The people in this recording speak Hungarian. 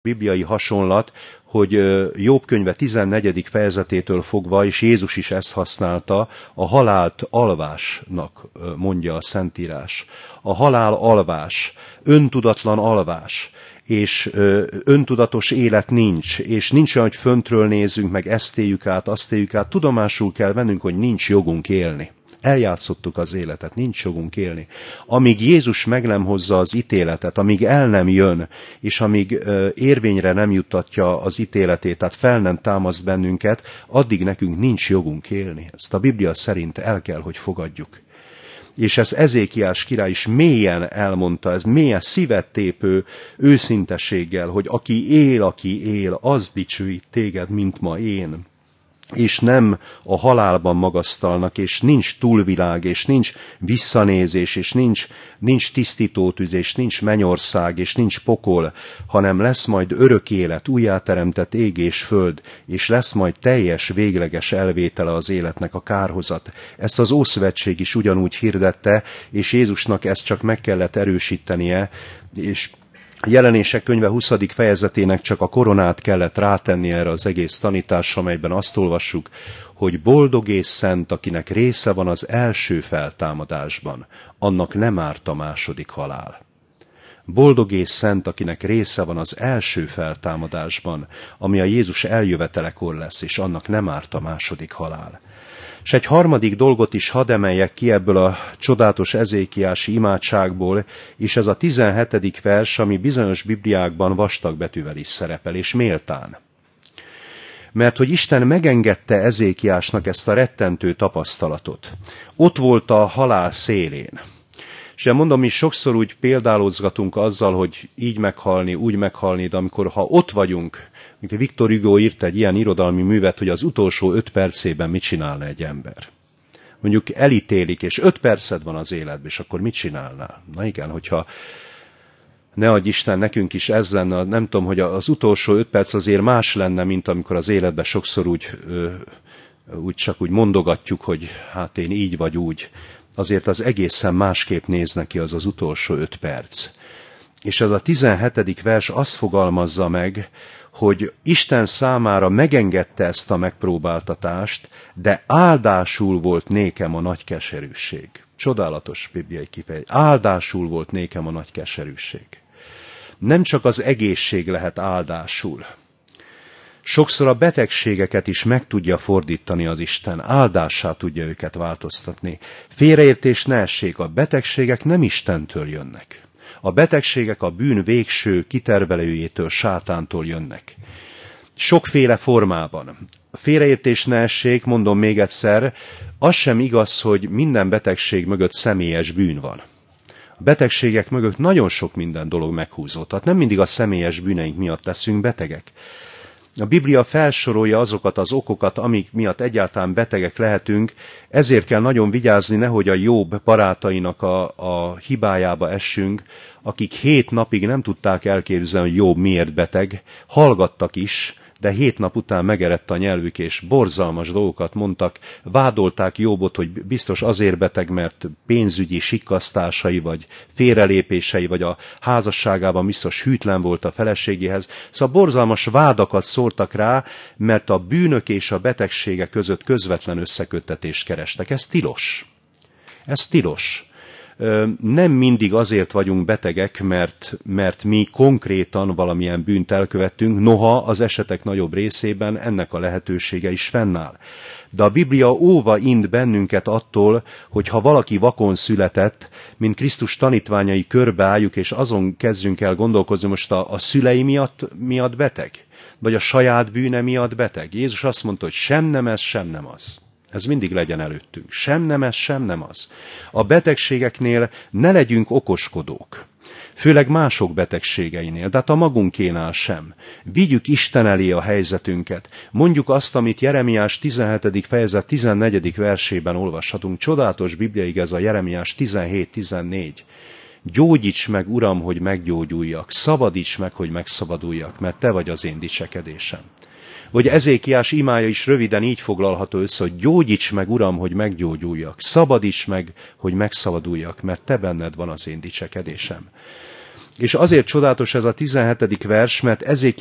bibliai hasonlat, hogy Jobb könyve 14. fejezetétől fogva, és Jézus is ezt használta, a halált alvásnak mondja a Szentírás. A halál alvás, öntudatlan alvás, és öntudatos élet nincs, és nincs olyan, hogy föntről nézzünk, meg ezt éljük át, azt éljük át, tudomásul kell vennünk, hogy nincs jogunk élni. Eljátszottuk az életet, nincs jogunk élni. Amíg Jézus meg nem hozza az ítéletet, amíg el nem jön, és amíg érvényre nem juttatja az ítéletét, tehát fel nem támaszt bennünket, addig nekünk nincs jogunk élni. Ezt a Biblia szerint el kell, hogy fogadjuk. És ez Ezékiás király is mélyen elmondta, ez mélyen szívet tépő őszintességgel, hogy aki él, az dicsőít téged, mint ma én. És nem a halálban magasztalnak, és nincs túlvilág, és nincs visszanézés, és nincs tisztítótűz, és nincs mennyország, és nincs pokol, hanem lesz majd örök élet, újjáteremtett ég és föld, és lesz majd teljes, végleges elvétele az életnek, a kárhozat. Ezt az Ószövetség is ugyanúgy hirdette, és Jézusnak ezt csak meg kellett erősítenie, és a Jelenések könyve 20. fejezetének csak a koronát kellett rátenni erre az egész tanításra, amelyben azt olvassuk, hogy boldog és szent, akinek része van az első feltámadásban, annak nem árt a második halál. Boldog és szent, akinek része van az első feltámadásban, ami a Jézus eljövetelekor lesz, és annak nem árt a második halál. És egy harmadik dolgot is hadd emeljek ki ebből a csodálatos ezékiási imádságból, és ez a 17. vers, ami bizonyos bibliákban vastag betűvel is szerepel, és méltán. Mert hogy Isten megengedte Ezékiásnak ezt a rettentő tapasztalatot. Ott volt a halál szélén. És mondom, mi sokszor úgy példálozgatunk azzal, hogy így meghalni, úgy meghalni, de ha ott vagyunk, mint Victor Hugo írt egy ilyen irodalmi művet, hogy az utolsó 5 percében mit csinálna egy ember. Mondjuk elítélik, és 5 perced van az életben, és akkor mit csinálnál? Na igen, hogyha ne adj Isten, nekünk is ez lenne, nem tudom, hogy az utolsó 5 perc azért más lenne, mint amikor az életben sokszor úgy csak úgy mondogatjuk, hogy hát én így vagy úgy. Azért az egészen másképp néz neki az utolsó 5 perc. És ez a 17. vers azt fogalmazza meg, hogy Isten számára megengedte ezt a megpróbáltatást, de áldásul volt nékem a nagy keserűség. Csodálatos bibliai kifejezés. Áldásul volt nékem a nagy keserűség. Nem csak az egészség lehet áldásul. Sokszor a betegségeket is meg tudja fordítani az Isten, áldássá tudja őket változtatni. Félreértés ne essék, a betegségek nem Istentől jönnek. A betegségek a bűn végső kitervelőjétől, sátántól jönnek. Sokféle formában. Félreértés ne essék, mondom még egyszer, az sem igaz, hogy minden betegség mögött személyes bűn van. A betegségek mögött nagyon sok minden dolog meghúzott. Tehát nem mindig a személyes bűneink miatt leszünk betegek. A Biblia felsorolja azokat az okokat, amik miatt egyáltalán betegek lehetünk, ezért kell nagyon vigyázni, nehogy a Jobb barátainak a hibájába essünk, akik 7 napig nem tudták elképzelni, hogy Jobb miért beteg, hallgattak is, de 7 nap után megerett a nyelvük, és borzalmas dolgokat mondtak, vádolták Jobbot, hogy biztos azért beteg, mert pénzügyi sikkasztásai, vagy félrelépései, vagy a házasságában biztos hűtlen volt a feleségéhez. Szóval borzalmas vádakat szórtak rá, mert a bűnök és a betegségek között közvetlen összeköttetést kerestek. Ez tilos. Ez tilos. Nem mindig azért vagyunk betegek, mert mi konkrétan valamilyen bűnt elkövettünk, noha az esetek nagyobb részében ennek a lehetősége is fennáll. De a Biblia óva int bennünket attól, hogy ha valaki vakon született, mint Krisztus tanítványai körbeálljuk, és azon kezdjünk el gondolkozni, most a szülei miatt beteg? Vagy a saját bűne miatt beteg? Jézus azt mondta, hogy sem nem ez, sem nem az. Ez mindig legyen előttünk. Sem nem ez, sem nem az. A betegségeknél ne legyünk okoskodók. Főleg mások betegségeinél, de hát a magunkénál sem. Vigyük Isten elé a helyzetünket. Mondjuk azt, amit Jeremiás 17. fejezet 14. versében olvashatunk. Csodálatos bibliaig ez a Jeremiás 17-14. Gyógyíts meg, Uram, hogy meggyógyuljak. Szabadíts meg, hogy megszabaduljak, mert te vagy az én dicsekedésem. Vagy Ezékiás imája is röviden így foglalható össze, hogy gyógyíts meg, Uram, hogy meggyógyuljak. Szabadíts meg, hogy megszabaduljak, mert te benned van az én dicsekedésem. És azért csodálatos ez a 17. vers, mert ezért